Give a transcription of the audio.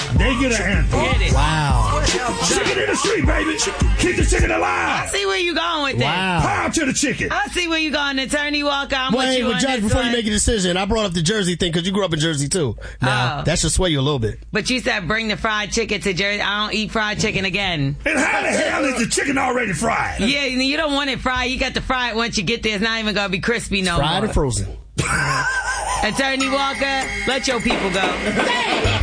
They get an anthem. Get it. Wow. Chicken in the street, baby. Keep the chicken alive. I see where you going with this. Wow. Power to the chicken. I see where you going. Attorney Walker, I'm with you Wait, on Judge, this before one. you make a decision, I brought up the Jersey thing because you grew up in Jersey too. Now, that should sway you a little bit. But you said bring the fried chicken to Jersey. I don't eat fried chicken again. And how the hell is the chicken already fried? Yeah, you don't want it fried. You got to fry it once you get there. It's not even going to be crispy no more. Fried and frozen. Attorney Walker, let your people go.